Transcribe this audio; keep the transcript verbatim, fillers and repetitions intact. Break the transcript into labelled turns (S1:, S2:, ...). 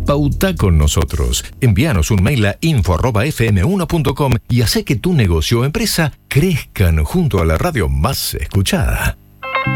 S1: Pauta con nosotros. Envíanos un mail a info arroba f m uno punto com y hacé que tu negocio o empresa crezcan junto a la radio más escuchada.